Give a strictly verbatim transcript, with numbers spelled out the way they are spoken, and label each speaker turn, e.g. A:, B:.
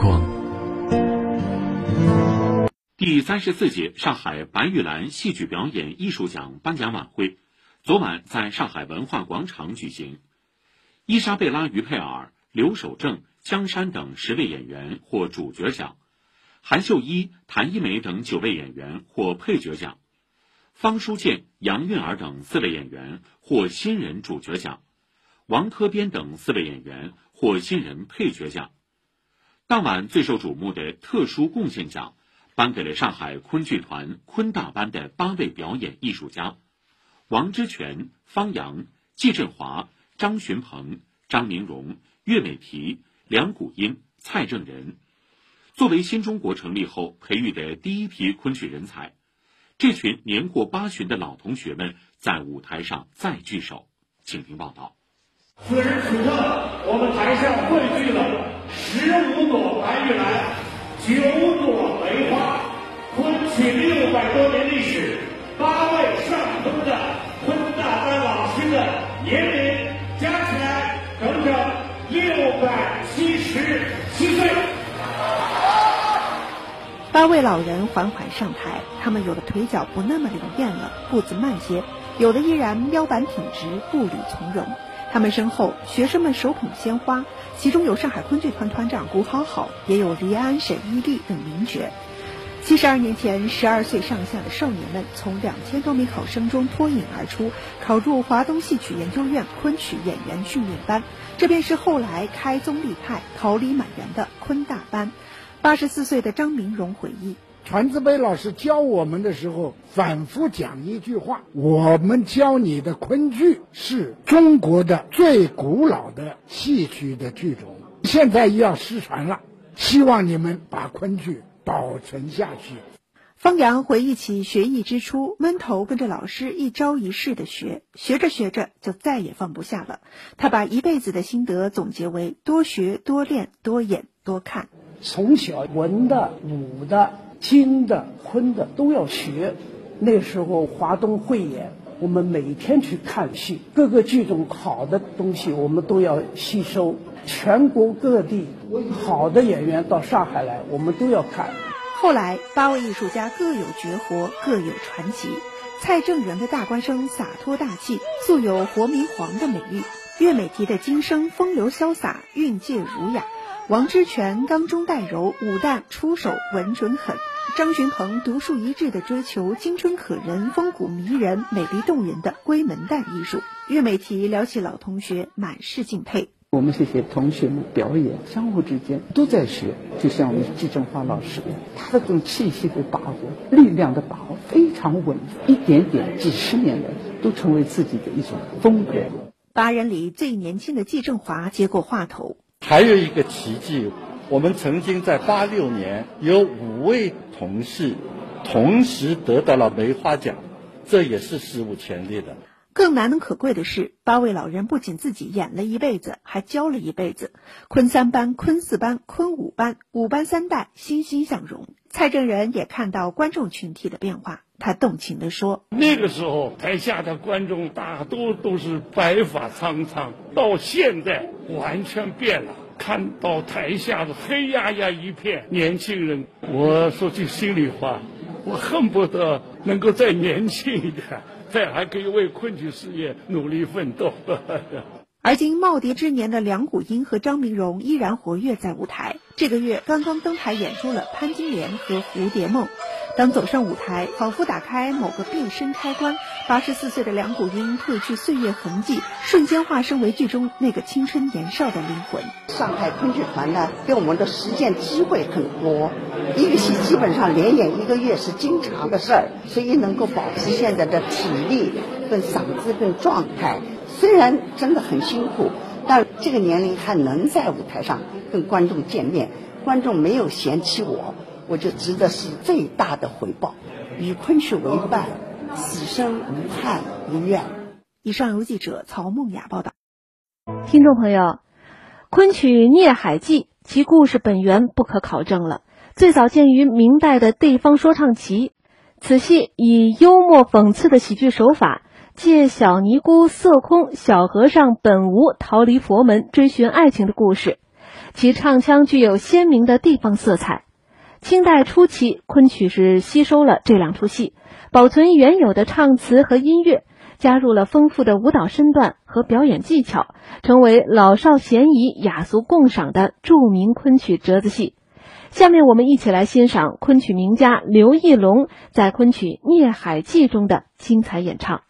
A: 光。
B: 第三十四届上海白玉兰戏剧表演艺术奖颁奖晚会昨晚在上海文化广场举行。伊莎贝拉·于佩尔、刘守正、江山等十位演员获主角奖，韩秀一、谭一梅等九位演员获配角奖，方书建、杨韵儿等四位演员获新人主角奖，王科边等四位演员获新人配角奖。当晚最受瞩目的特殊贡献奖颁给了上海昆剧团昆大班的八位表演艺术家：王之权、方洋、季振华、张寻鹏、张明荣、岳美缇、梁谷英、蔡正仁。作为新中国成立后培育的第一批昆剧人才，这群年过八旬的老同学们在舞台上再聚首。请听报道。
C: 此时此刻，我们台上汇聚了十五朵白玉兰，九朵梅花，昆曲六百多年历史，八位上通的昆大班老师的年龄加起来整整六百七十七岁。
D: 八位老人缓缓上台，他们有的腿脚不那么灵便了，步子慢些；有的依然腰板挺直，步履从容。他们身后，学生们手捧鲜花，其中有上海昆剧团团长谷好好，也有黎安、沈一丽等名角。七十二年前，十二岁上下的少年们从两千多名考生中脱颖而出，考入华东戏曲研究院昆曲演员训练班，这便是后来开宗立派、桃李满园的昆大班。八十四岁的张明荣回忆，
E: 传字辈老师教我们的时候反复讲一句话，我们教你的昆剧是中国的最古老的戏曲的剧种，现在要失传了，希望你们把昆剧保存下去。
D: 方洋回忆起学艺之初，闷头跟着老师一招一式的学，学着学着就再也放不下了。他把一辈子的心得总结为多学多练多演多看。
F: 从小文的武的京的昆的都要学。那时候华东汇演，我们每天去看戏，各个剧种好的东西我们都要吸收，全国各地好的演员到上海来我们都要看。
D: 后来八位艺术家各有绝活，各有传奇。蔡正仁的大官声洒脱大气，素有活明皇的美誉；岳美缇的金声风流潇洒，韵界儒雅；王之权刚中带柔，武旦出手稳准狠；张寻鹏独树一帜地追求青春可人、风骨迷人、美丽动人的闺门旦艺术。岳美缇聊起老同学，满是敬佩。
G: 我们这些同学们表演相互之间都在学，就像我们季振华老师，他的这种气息的把握、力量的把握非常稳，一点点几十年来都成为自己的一种风格。
D: 八人里最年轻的季振华接过话头。
H: 还有一个奇迹，我们曾经在八六年有五位同事同时得到了梅花奖，这也是史无前例的。
D: 更难能可贵的是，八位老人不仅自己演了一辈子，还教了一辈子。昆三班、昆四班、昆五班，五班三代欣欣向荣。蔡正仁也看到观众群体的变化，他动情地说：
C: 那个时候台下的观众大多都是白发苍苍，到现在完全变了，看到台下的黑压压一片年轻人，我说句心里话，我恨不得能够再年轻一点，再还可以为昆曲事业努力奋斗。
D: 而今耄耋之年的梁谷英和张明荣依然活跃在舞台。这个月刚刚登台演出了《潘金莲》和《蝴蝶梦》。当走上舞台，仿佛打开某个变身开关，八十四岁的梁谷英褪去岁月痕迹，瞬间化身为剧中那个青春年少的灵魂。
I: 上海昆剧团呢，给我们的实践机会很多，一个戏基本上连演一个月是经常的事儿，所以能够保持现在的体力跟嗓子跟状态。虽然真的很辛苦，但这个年龄还能在舞台上跟观众见面，观众没有嫌弃我，我就值得是最大的回报。与昆曲为伴，此生无憾无怨。
D: 以上由记者曹梦雅报道。
J: 听众朋友，昆曲《孽海记》其故事本源不可考证了，最早见于明代的地方说唱集。此戏以幽默讽刺的喜剧手法，借小尼姑色空、小和尚本无逃离佛门追寻爱情的故事， 其唱腔具有鲜明的地方色彩。清代初期，昆曲是吸收了这两出戏，保存原有的唱词和音乐，加入了丰富的舞蹈身段和表演技巧，成为老少咸宜、雅俗共赏的著名昆曲折子戏。下面我们一起来欣赏昆曲名家刘义隆在昆曲《孽海记》中的精彩演唱。